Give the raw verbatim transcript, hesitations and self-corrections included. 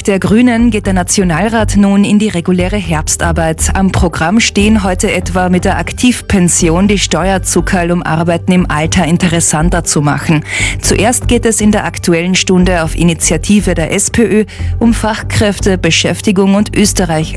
Antrag der Grünen geht der Nationalrat nun in die reguläre Herbstarbeit. Am Programm stehen heute etwa mit der Aktivpension die Steuerzuckerl, um Arbeiten im Alter interessanter zu machen. Zuerst geht es in der Aktuellen Stunde auf Initiative der SPÖ um Fachkräfte, Beschäftigung und Österreich